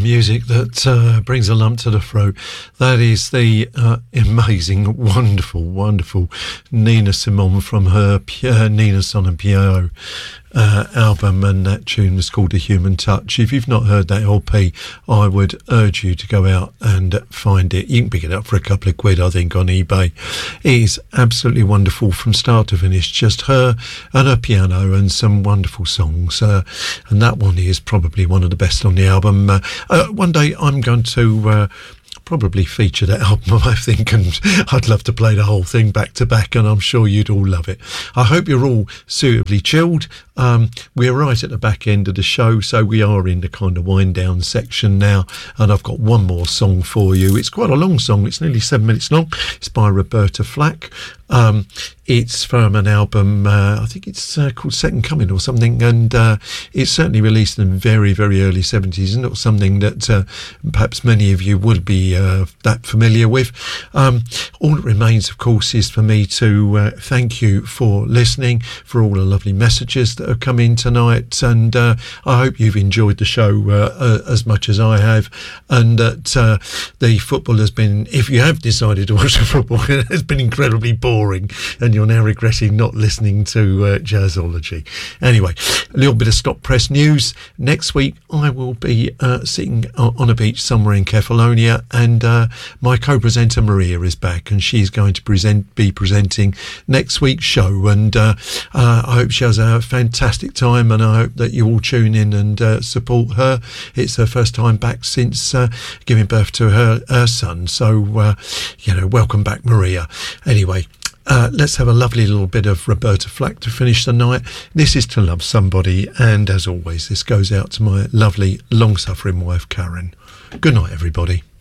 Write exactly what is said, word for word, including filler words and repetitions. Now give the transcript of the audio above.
music that uh, brings a lump to the throat. That is the uh, amazing, wonderful, wonderful Nina Simone from her Pierre, Nina Son and Piano uh, album, and that tune was called The Human Touch. If you've not heard that L P, I would urge you to go out and find it. You can pick it up for a couple of quid, I think, on eBay. It is absolutely wonderful from start to finish, just her and her piano and some wonderful songs, uh, and that one is probably one of the best on the album. Uh, uh, one day I'm going to uh, probably feature that album, I think, and I'd love to play the whole thing back to back, and I'm sure you'd all love it. I hope you're all suitably chilled. Um, we're right at the back end of the show, so we are in the kind of wind down section now, and I've got one more song for you. It's quite a long song, it's nearly seven minutes long. It's by Roberta Flack. Um, it's from an album, uh, I think it's uh, called Second Coming or something, and uh, it's certainly released in very, very early seventies, and not something that uh, perhaps many of you would be uh, that familiar with. Um, all that remains, of course, is for me to uh, thank you for listening, for all the lovely messages that have come in tonight, and uh, I hope you've enjoyed the show uh, uh, as much as I have, and that uh, the football has been, if you have decided to watch the football, it has been incredibly boring, and you're now regretting not listening to uh, Jazzology. Anyway, a little bit of stop press news. Next week I will be uh, sitting on a beach somewhere in Kefalonia, and uh, my co-presenter Maria is back, and she's going to present be presenting next week's show, and uh, uh, I hope she has a fantastic time, and I hope that you all tune in and uh, support her. It's her first time back since uh, giving birth to her, her son, so uh, you know, welcome back, Maria. Anyway, Uh, let's have a lovely little bit of Roberta Flack to finish the night. This is To Love Somebody, and as always, this goes out to my lovely, long-suffering wife, Karen. Good night, everybody.